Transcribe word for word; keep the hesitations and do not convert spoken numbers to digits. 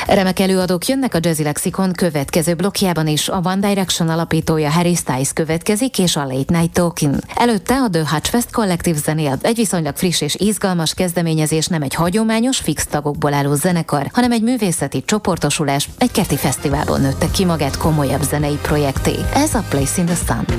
Remek előadók jönnek a Jazzy Lexikon következő blokkjában is. A One Direction alapítója Harry Styles következik, és a Late Night Talking. Előtte a The Hutchfest Collective zenél. Egy viszonylag friss és izgalmas kezdeményezés, nem egy hagyományos, fix tagokból álló zenekar, hanem egy művészeti csoportosulás, egy kerti fesztiválból nőtte ki magát komolyabb zenei projekté. Ez a Place in the Sun.